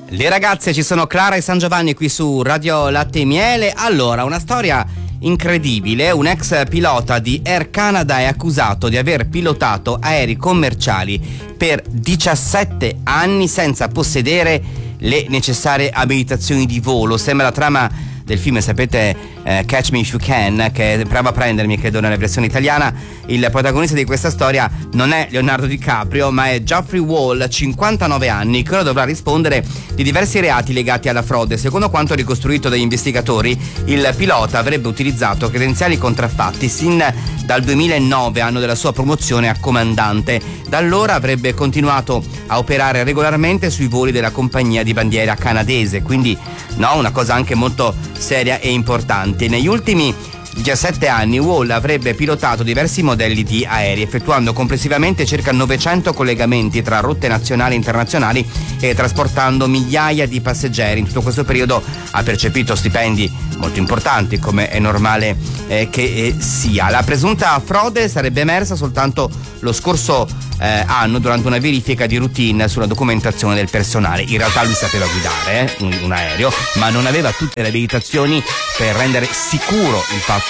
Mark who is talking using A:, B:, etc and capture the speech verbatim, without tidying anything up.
A: Le ragazze, ci sono Clara e San Giovanni qui su Radio Latte e Miele. Allora, una storia incredibile. Un ex pilota di Air Canada è accusato di aver pilotato aerei commerciali per diciassette anni senza possedere le necessarie abilitazioni di volo. Sembra la trama del film, sapete, eh, Catch Me If You Can, che prova a prendermi, credo, nella versione italiana. Il protagonista di questa storia non è Leonardo DiCaprio, ma è Geoffrey Wall, cinquantanove anni, che ora dovrà rispondere di diversi reati legati alla frode. Secondo quanto ricostruito dagli investigatori, il pilota avrebbe utilizzato credenziali contraffatti sin dal duemilanove, anno della sua promozione a comandante. Da allora avrebbe continuato a operare regolarmente sui voli della compagnia di bandiera canadese, quindi no, una cosa anche molto seria e importante. Negli ultimi diciassette anni Wall avrebbe pilotato diversi modelli di aerei, effettuando complessivamente circa novecento collegamenti tra rotte nazionali e internazionali e trasportando migliaia di passeggeri. In tutto questo periodo ha percepito stipendi molto importanti, come è normale eh, che eh, sia. La presunta frode sarebbe emersa soltanto lo scorso eh, anno durante una verifica di routine sulla documentazione del personale. In realtà lui sapeva guidare eh, un, un aereo, ma non aveva tutte le abilitazioni per rendere sicuro il fatto